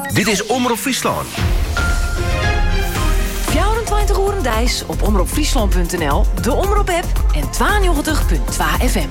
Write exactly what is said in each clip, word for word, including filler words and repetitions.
Dit is Omroep Friesland. vierentwintig uur en dagelijks op omroep friesland punt n l, de Omroep-app en tweeënnegentig komma twee F M.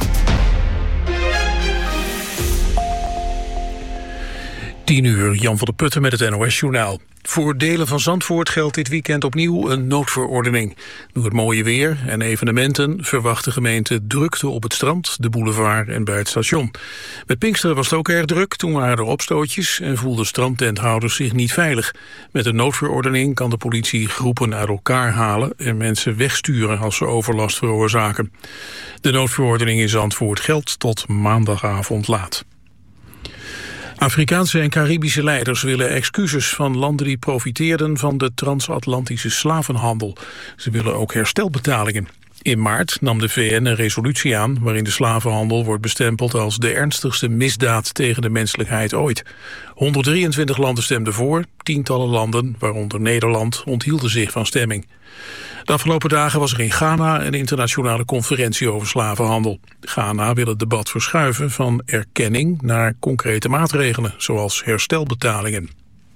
tien uur, Jan van der Putten met het N O S-journaal. Voor delen van Zandvoort geldt dit weekend opnieuw een noodverordening. Door het mooie weer en evenementen verwacht de gemeente drukte op het strand, de boulevard en bij het station. Met Pinksteren was het ook erg druk, toen waren er opstootjes en voelden strandtenthouders zich niet veilig. Met een noodverordening kan de politie groepen uit elkaar halen en mensen wegsturen als ze overlast veroorzaken. De noodverordening in Zandvoort geldt tot maandagavond laat. Afrikaanse en Caribische leiders willen excuses van landen die profiteerden van de transatlantische slavenhandel. Ze willen ook herstelbetalingen. In maart nam de V N een resolutie aan waarin de slavenhandel wordt bestempeld als de ernstigste misdaad tegen de menselijkheid ooit. honderddrieëntwintig landen stemden voor, tientallen landen, waaronder Nederland, onthielden zich van stemming. De afgelopen dagen was er in Ghana een internationale conferentie over slavenhandel. Ghana wil het debat verschuiven van erkenning naar concrete maatregelen, zoals herstelbetalingen.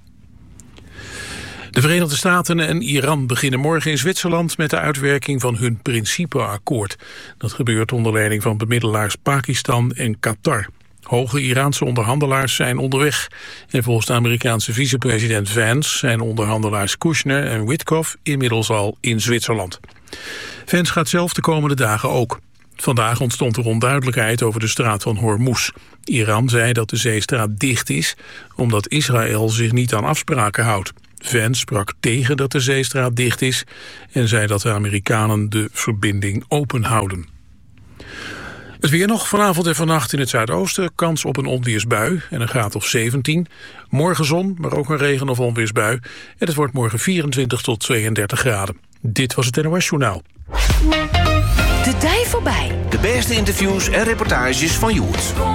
De Verenigde Staten en Iran beginnen morgen in Zwitserland met de uitwerking van hun principeakkoord. Dat gebeurt onder leiding van bemiddelaars Pakistan en Qatar. Hoge Iraanse onderhandelaars zijn onderweg. En volgens de Amerikaanse vicepresident Vance zijn onderhandelaars Kushner en Witkoff inmiddels al in Zwitserland. Vance gaat zelf de komende dagen ook. Vandaag ontstond er onduidelijkheid over de straat van Hormuz. Iran zei dat de zeestraat dicht is, omdat Israël zich niet aan afspraken houdt. Vance sprak tegen dat de zeestraat dicht is en zei dat de Amerikanen de verbinding open houden. Het weer nog, vanavond en vannacht in het zuidoosten, kans op een onweersbui en een graad of zeventien. Morgen zon, maar ook een regen- of onweersbui. En het wordt morgen vierentwintig tot tweeëndertig graden. Dit was het N O S-journaal. De dij voorbij. De beste interviews en reportages van Joert.